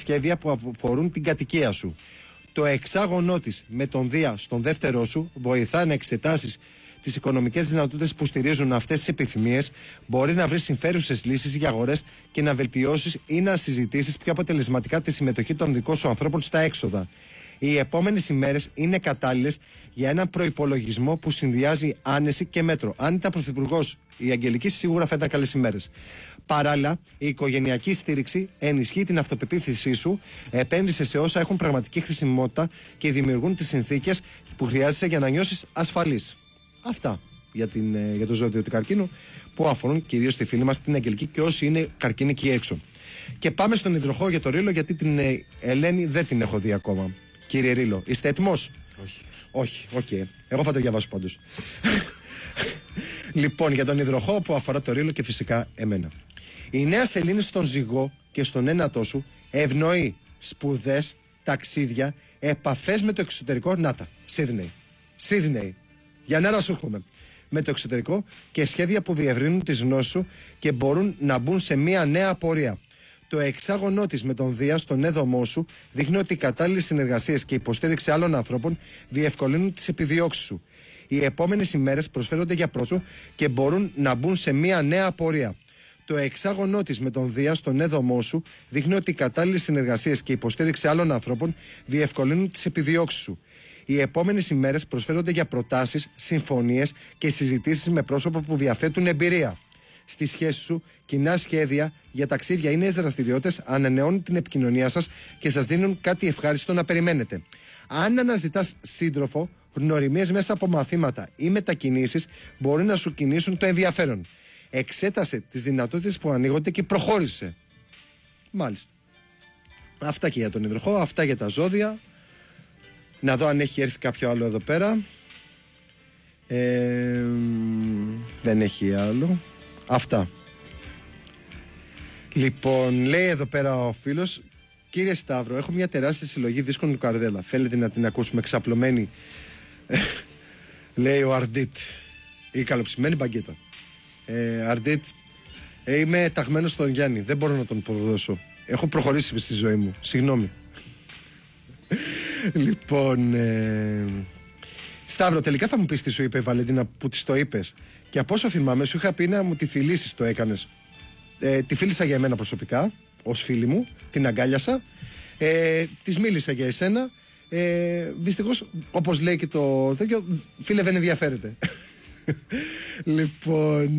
σχέδια που αφορούν την κατοικία σου. Το εξάγωνό της με τον Δία στον δεύτερό σου βοηθά να εξετάσεις τις οικονομικές δυνατότητες που στηρίζουν αυτές τις επιθυμίες, μπορεί να βρεις συμφέρουσες λύσεις για αγορές και να βελτιώσεις ή να συζητήσεις πιο αποτελεσματικά τη συμμετοχή των δικών σου ανθρώπων στα έξοδα. Οι επόμενες ημέρες είναι κατάλληλες για έναν προϋπολογισμό που συνδυάζει άνεση και μέτρο. Αν ήταν πρωθυπουργός η Αγγελική, σίγουρα θα ήταν καλές ημέρες. Παράλληλα, η οικογενειακή στήριξη ενισχύει την αυτοπεποίθησή σου, επένδυσε σε όσα έχουν πραγματική χρησιμότητα και δημιουργούν τις συνθήκες που χρειάζεσαι για να νιώσεις ασφαλής. Αυτά για το ζώδιο του καρκίνου, που αφορούν κυρίως τη φίλη μας την Αγγελική και όσοι είναι καρκίνικοι έξω. Και πάμε στον υδροχόο για το Ρήλο, γιατί την Ελένη δεν την έχω δει ακόμα. Κύριε Ρήλο, είστε έτοιμος? Όχι, οκ. Εγώ θα το διαβάσω πάντως. Λοιπόν, για τον υδροχόο που αφορά το Ρήλο και φυσικά εμένα. Η νέα σελήνη στον ζυγό και στον ένατό σου ευνοεί σπουδές, ταξίδια, επαφές με το εξωτερικό. Νάτα, Σίδνεϊ. Για νερά σου έχουμε. Με το εξωτερικό και σχέδια που διευρύνουν τις γνώσεις σου και μπορούν να μπουν σε μια νέα πορεία. Το εξάγωνό της με τον Δία στον έδωμό σου δείχνει ότι οι κατάλληλες συνεργασίες και υποστήριξη άλλων ανθρώπων διευκολύνουν τις επιδιώξεις σου. Οι επόμενες ημέρες προσφέρονται για πρόσωπο και μπορούν να μπουν σε μια νέα πορεία. Το εξάγωνό της με τον Δία στον έδωμό σου δείχνει ότι οι κατάλληλες συνεργασίες και υποστήριξη άλλων ανθρώπων διευκολύνουν τις επιδιώξεις σου. Οι επόμενες ημέρες προσφέρονται για προτάσεις, συμφωνίες και συζητήσεις με πρόσωπα που διαθέτουν εμπειρία. Στη σχέση σου, κοινά σχέδια για ταξίδια ή νέες δραστηριότητες ανανεώνουν την επικοινωνία σας και σας δίνουν κάτι ευχάριστο να περιμένετε. Αν αναζητάς σύντροφο, γνωριμίες μέσα από μαθήματα ή μετακινήσεις μπορεί να σου κινήσουν το ενδιαφέρον. Εξέτασε τις δυνατότητες που ανοίγονται και προχώρησε. Μάλιστα. Αυτά και για τον υδροχόο, αυτά για τα ζώδια. Να δω αν έχει έρθει κάποιο άλλο εδώ πέρα. Δεν έχει άλλο. Αυτά. Λοιπόν, λέει εδώ πέρα ο φίλος: κύριε Σταύρο, έχω μια τεράστια συλλογή δίσκων του Καρδέλα. Θέλετε να την ακούσουμε ξαπλωμένη? Λέει ο Αρντίτ. Η καλοψημένη μπαγκέτα. Αρντίτ, είμαι ταγμένος στον Γιάννη. Δεν μπορώ να τον αποδώσω. Έχω προχωρήσει στη ζωή μου. Συγγνώμη. Λοιπόν, Σταύρο, τελικά θα μου πεις τι σου είπε η Βαλεντίνα που της το είπες? Και από όσο θυμάμαι, σου είχα πει να μου τη φιλήσεις, το έκανες. Τη φίλησα για εμένα προσωπικά, ως φίλη μου, την αγκάλιασα. Της μίλησα για εσένα. Δυστυχώς, όπως λέει και το τέτοιο, φίλε, δεν ενδιαφέρεται. Λοιπόν,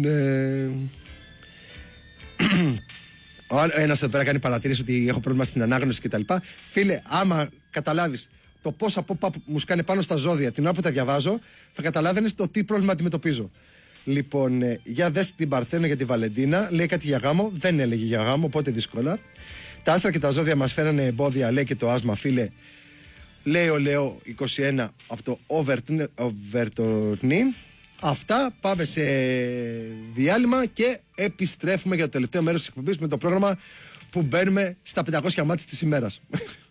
ένας εδώ πέρα κάνει παρατήρηση ότι έχω πρόβλημα στην ανάγνωση κτλ. Φίλε, άμα καταλάβεις το πόσα pop-up μου σκάνε πάνω στα ζώδια την ώρα που τα διαβάζω, θα καταλάβαινες το τι πρόβλημα αντιμετωπίζω. Λοιπόν, για δες την Παρθένο για τη Βαλεντίνα. Λέει κάτι για γάμο, δεν έλεγε για γάμο, οπότε δύσκολα. Τα άστρα και τα ζώδια μας φέρανε εμπόδια, λέει και το άσμα, φίλε. Λέει ο Λέο 21 από το Οβερτορνί. Αυτά, πάμε σε διάλειμμα και επιστρέφουμε για το τελευταίο μέρος της εκπομπής με το πρόγραμμα που μπαίνουμε στα 500 μάτς της ημέρας.